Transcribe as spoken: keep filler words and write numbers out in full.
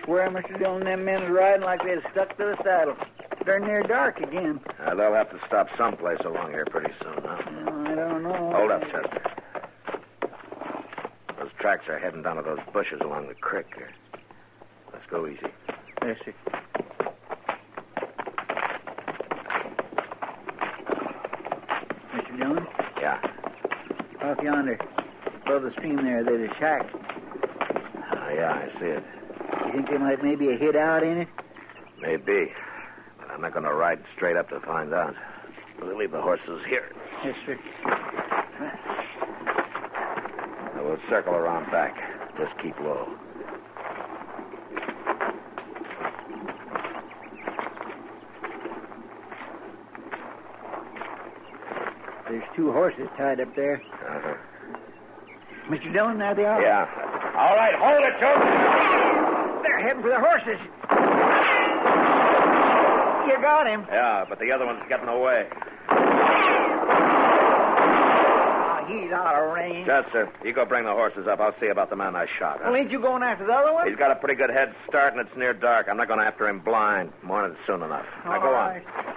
swear, Mister Dillon, them men's riding like they're stuck to the saddle. They're near dark again. Uh, they'll have to stop someplace along here pretty soon, huh? Well, I don't know. Hold up, Chester. Those tracks are heading down to those bushes along the creek here. Let's go easy. Yes, sir. Mister Dillon? Yeah. Off yonder, above the stream there, there's a shack. Uh, yeah, I see it. You think there might maybe a hid out in it? Maybe. But I'm not going to ride straight up to find out. We'll leave the horses here. Yes, sir. Now we'll circle around back. Just keep low. There's two horses tied up there. Uh-huh. Mister Dillon, there they are. Yeah. All right, hold it, Joe. They're heading for the horses. You got him. Yeah, but the other one's getting away. Oh, he's out of range. Chester, you go bring the horses up. I'll see about the man I shot. Huh? Well, ain't you going after the other one? He's got a pretty good head start, and it's near dark. I'm not going after him blind. Morning's soon enough. Now, All go right. on.